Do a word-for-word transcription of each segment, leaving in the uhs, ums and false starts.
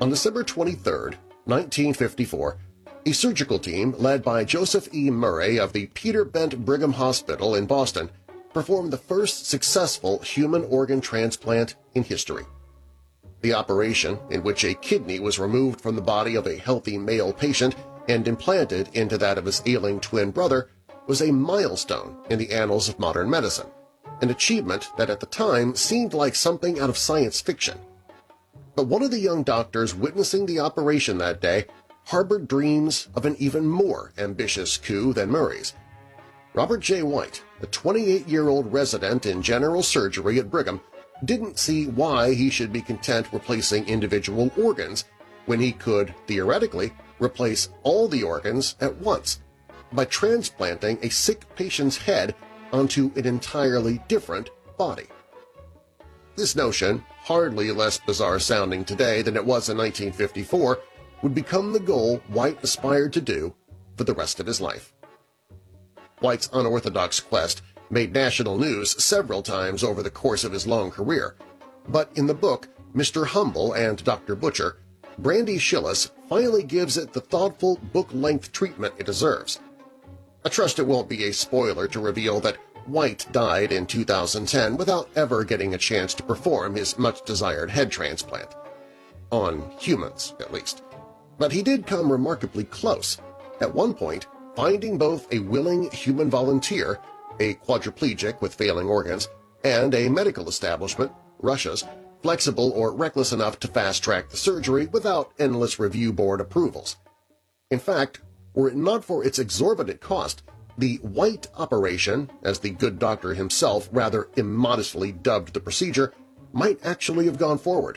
On December twenty-third, nineteen fifty-four, a surgical team led by Joseph E. Murray of the Peter Bent Brigham Hospital in Boston performed the first successful human organ transplant in history. The operation, in which a kidney was removed from the body of a healthy male patient and implanted into that of his ailing twin brother, was a milestone in the annals of modern medicine, an achievement that at the time seemed like something out of science fiction. But one of the young doctors witnessing the operation that day harbored dreams of an even more ambitious coup than Murray's. Robert J. White, a twenty-eight-year-old resident in general surgery at Brigham, didn't see why he should be content replacing individual organs when he could, theoretically, replace all the organs at once by transplanting a sick patient's head onto an entirely different body. This notion, hardly less bizarre-sounding today than it was in nineteen fifty-four, would become the goal White aspired to do for the rest of his life. White's unorthodox quest made national news several times over the course of his long career, but in the book Mister Humble and Doctor Butcher, Brandy Schillis finally gives it the thoughtful book-length treatment it deserves. I trust it won't be a spoiler to reveal that White died in two thousand ten without ever getting a chance to perform his much-desired head transplant. On humans, at least. But he did come remarkably close, at one point finding both a willing human volunteer, a quadriplegic with failing organs, and a medical establishment, Russia's, flexible or reckless enough to fast-track the surgery without endless review board approvals. In fact, were it not for its exorbitant cost, the White operation, as the good doctor himself rather immodestly dubbed the procedure, might actually have gone forward.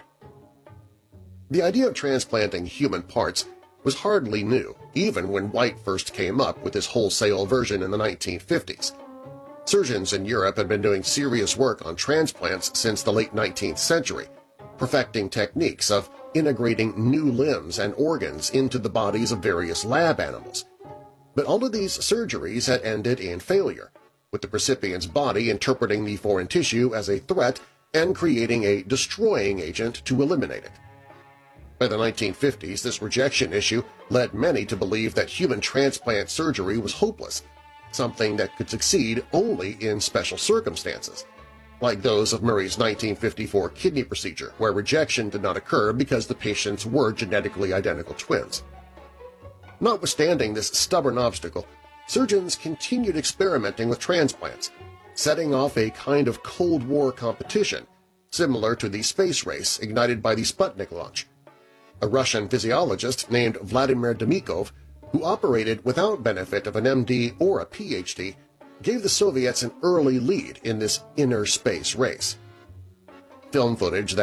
The idea of transplanting human parts was hardly new, even when White first came up with his wholesale version in the nineteen fifties. Surgeons in Europe had been doing serious work on transplants since the late nineteenth century, perfecting techniques of integrating new limbs and organs into the bodies of various lab animals. But all of these surgeries had ended in failure, with the recipient's body interpreting the foreign tissue as a threat and creating a destroying agent to eliminate it. By the nineteen fifties, this rejection issue led many to believe that human transplant surgery was hopeless, something that could succeed only in special circumstances, like those of Murray's nineteen fifty-four kidney procedure, where rejection did not occur because the patients were genetically identical twins. Notwithstanding this stubborn obstacle, surgeons continued experimenting with transplants, setting off a kind of Cold War competition, similar to the space race ignited by the Sputnik launch. A Russian physiologist named Vladimir Demikov, who operated without benefit of an M D or a P H D, gave the Soviets an early lead in this inner space race. Film footage that